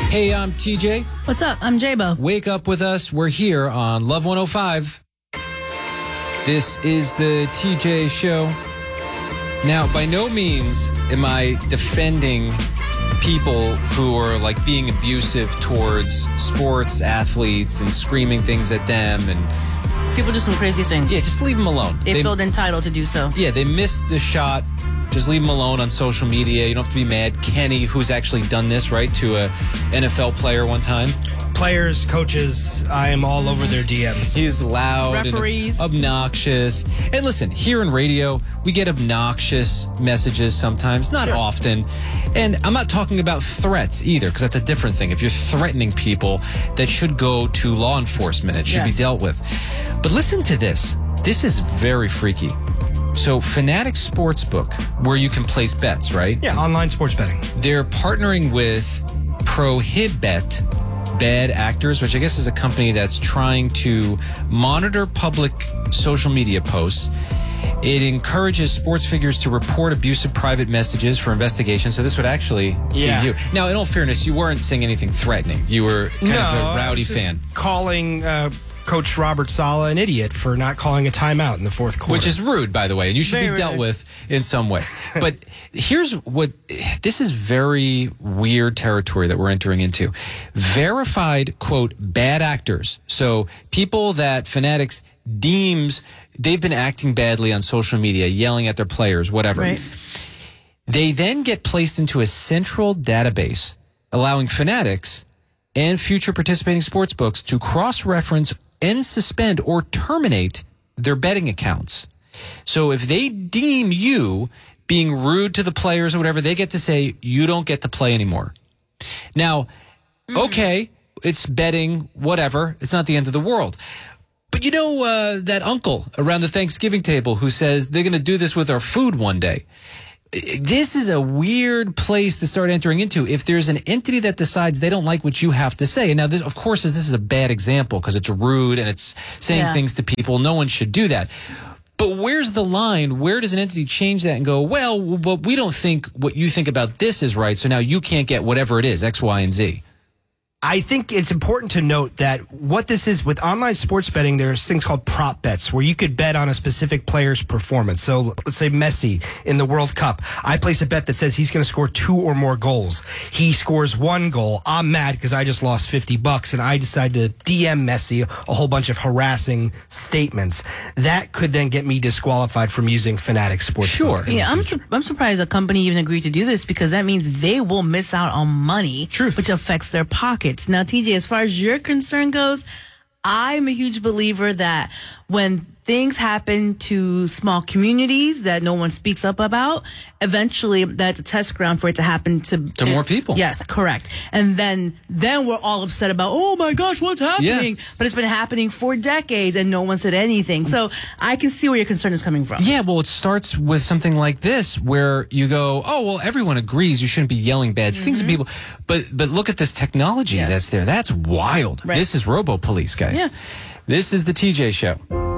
Hey, I'm TJ. What's up? I'm J-Bo. Wake up with us. We're here on Love 105. This is the TJ Show. Now, by no means am I defending people who are like being abusive towards sports athletes and screaming things at them. And people do some crazy things. yeah, just leave them alone. They feel entitled to do so. Yeah, they missed the shot. Just leave them alone on social media. You don't have to be mad. Kenny, who's actually done this, right, to a NFL player one time. Players, coaches, I am all over their DMs. He's loud Referees. and obnoxious. And listen, here in radio, we get obnoxious messages sometimes, not often. And I'm not talking about threats either, because that's a different thing. If you're threatening people, that should go to law enforcement. It should be dealt with. But listen to this. This is very freaky. So Fanatics Sportsbook, where you can place bets, right? Yeah, online sports betting. They're partnering with Prohibet Bad Actors, which I guess is a company that's trying to monitor public social media posts. It encourages sports figures to report abusive private messages for investigation. So this would actually be you. Now, in all fairness, you weren't saying anything threatening. You were kind of a rowdy fan. Calling Coach Robert Saleh an idiot for not calling a timeout in the fourth quarter. Which is rude, by the way, and you should Very be dealt rude. with in some way. But here's what, this is very weird territory that we're entering into. Verified, quote, bad actors. So people that Fanatics deems they've been acting badly on social media, yelling at their players, whatever. Right. They then get placed into a central database, allowing Fanatics and future participating sportsbooks to cross-reference and suspend or terminate their betting accounts. So if they deem you being rude to the players or whatever, they get to say, you don't get to play anymore. Now, okay, it's betting, whatever. It's not the end of the world. But you know that uncle around the Thanksgiving table who says they're going to do this with our food one day. This is a weird place to start entering into if there's an entity that decides they don't like what you have to say. And now, this, of course, this is a bad example because it's rude and it's saying things to people. No one should do that. But where's the line? Where does an entity change that and go, well, we don't think what you think about this is right, so now you can't get whatever it is, X, Y, and Z. I think it's important to note that what this is with online sports betting, there's things called prop bets where you could bet on a specific player's performance. So let's say Messi in the World Cup. I place a bet that says he's going to score 2 or more goals. He scores 1 goal. I'm mad because I just lost $50 and I decide to DM Messi a whole bunch of harassing statements. That could then get me disqualified from using Fanatics Sports. Sure. Yeah, I'm surprised a company even agreed to do this because that means they will miss out on money, which affects their pocket. Now, TJ, as far as your concern goes, I'm a huge believer that when things happen to small communities that no one speaks up about, eventually that's a test ground for it to happen to more people. Yes, correct. And then we're all upset about, oh my gosh, what's happening? Yeah. But it's been happening for decades and no one said anything. So I can see where your concern is coming from. Yeah, well, it starts with something like this where you go, oh, well, everyone agrees you shouldn't be yelling bad things at people. But look at this technology that's there. That's wild. Right. This is Robo Police, guys. Yeah. This is the TJ Show.